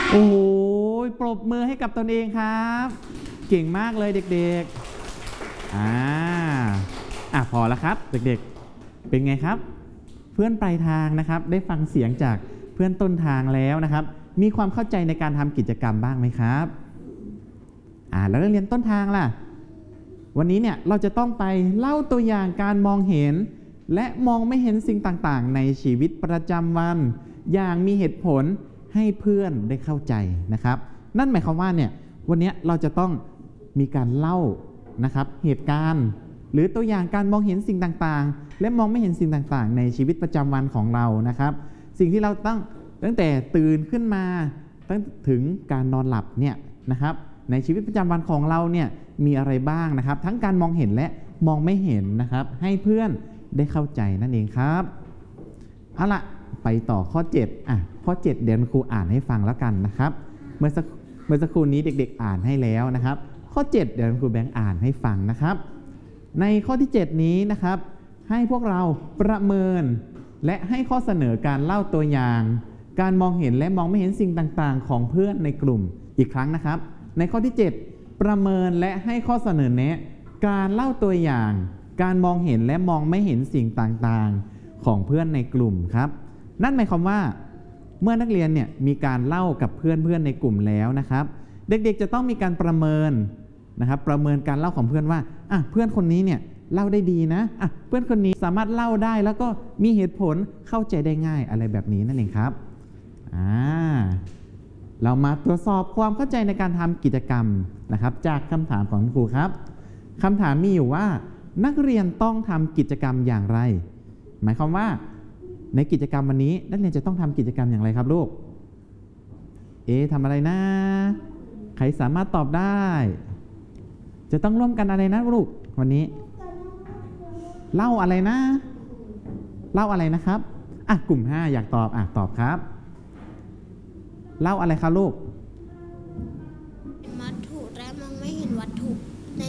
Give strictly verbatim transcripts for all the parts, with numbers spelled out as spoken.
โอ้โหปรบมือให้กับตนเองครับเก่งมากเลยเด็กๆอ่าอ่ะพอแล้วครับเด็กๆเป็นไงครับเพื่อนปลายทางนะครับได้ฟังเสียงจากเพื่อนต้นทางแล้วนะครับมีความเข้าใจในการทำกิจกรรมบ้างไหมครับอ่าแล้วนักเรียนต้นทางล่ะวันนี้เนี่ยเราจะต้องไปเล่าตัวอย่างการมองเห็นและมองไม่เห็นสิ่งต่างๆในชีวิตประจำวันอย่างมีเหตุผลให้เพื่อนได้เข้าใจนะครับนั่นหมายความว่าเนี่ยวันนี้เราจะต้องมีการเล่านะครับเหตุการณ์หรือตัวอย่างการมองเห็นสิ่งต่างๆและมองไม่เห็นสิ่งต่างๆในชีวิตประจำวันของเรานะครับสิ่งที่เราต้องตั้งแต่ตื่นขึ้นมาตั้งถึงการนอนหลับเนี่ยนะครับในชีวิตประจำวันของเราเนี่ยมีอะไรบ้างนะครับทั้งการมองเห็นและมองไม่เห็นนะครับให้เพื่อนได้เข้าใจนั่นเองครับเอาล่ะไปต่อข้อเจ็ดอ่ะข้อเจ็ดเดี๋ยวครูอ่านให้ฟังแล้วกันนะครับเมื่อสักเมื่อสักครู่นี้เด็กๆอ่านให้แล้วนะครับข้อเจ็ดเดี๋ยวครูแบงค์อ่านให้ฟังนะครับในข้อที่เจ็ดนี้นะครับให้พวกเราประเมินและให้ข้อเสนอการเล่าตัวอย่างการมองเห็นและมองไม่เห็นสิ่งต่างๆของเพื่อนในกลุ่มอีกครั้งนะครับในข้อที่เจ็ดประเมินและให้ข้อเสนอแนะการเล่าตัวอย่างการมองเห็นและมองไม่เห็นสิ่งต่างๆของเพื่อนในกลุ่มครับนั่นหมายความว่าเมื่อนักเรียนเนี่ยมีการเล่ากับเพื่อนๆในกลุ่มแล้วนะครับเด็กๆจะต้องมีการประเมินนะครับประเมินการเล่าของเพื่อนว่าอ่ะเพื่อนคนนี้เนี่ยเล่าได้ดีนะอ่ะเพื่อนคนนี้สามารถเล่าได้แล้วก็มีเหตุผลเข้าใจได้ง่ายอะไรแบบนี้นั่นเองครับอ่าเรามาตรวจสอบความเข้าใจในการทำกิจกรรมนะครับจากคำถามของครูครับคำถามมีอยู่ว่านักเรียนต้องทำกิจกรรมอย่างไรหมายความว่าในกิจกรรมวันนี้นักเรียนจะต้องทำกิจกรรมอย่างไรครับลูกเอ๊ะทำอะไรนะใครสามารถตอบได้จะต้องร่วมกันอะไรนะลูกวันนี้เล่าอะไรนะเล่าอะไรนะครับอ่ะกลุ่มห้าอยากตอบอ่ะตอบครับเล่าอะไรครับลูกวัตถุและมองไม่เห็นวัตถุใน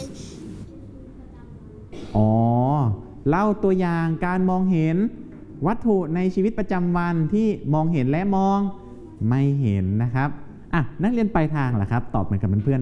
อ๋อเล่าตัวอย่างการมองเห็นวัตถุในชีวิตประจำวันที่มองเห็นและมองไม่เห็นนะครับอ่ะนักเรียนปลายทางล่ะครับตอบเหมือนกับเพื่อน